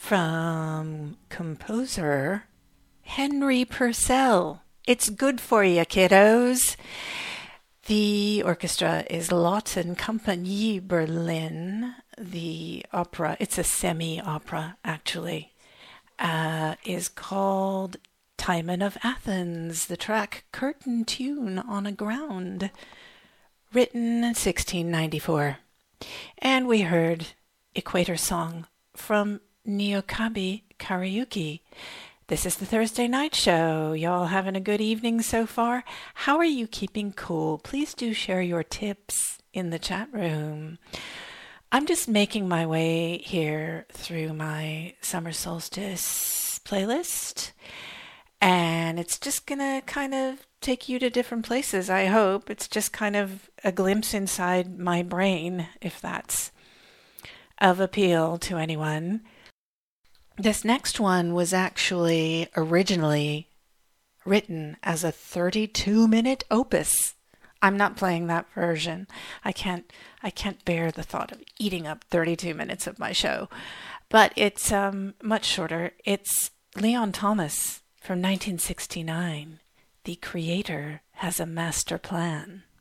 from composer Henry Purcell. It's good for you, kiddos. The orchestra is Lotte Compagnie Berlin. The opera, it's a semi-opera actually, is called Timon of Athens. The track Curtain Tune on a Ground, written in 1694. And we heard Equator Song from Nyokabi Karaoke. This is the Thursday Night Show. Y'all having a good evening so far? How are you keeping cool? Please do share your tips in the chat room. I'm just making my way here through my summer solstice playlist, and it's just gonna kind of take you to different places, I hope. It's just kind of a glimpse inside my brain, if that's of appeal to anyone. This next one was actually originally written as a 32-minute opus. I'm not playing that version. I can't bear the thought of eating up 32 minutes of my show. But it's much shorter. It's Leon Thomas from 1969. The Creator Has a Master Plan.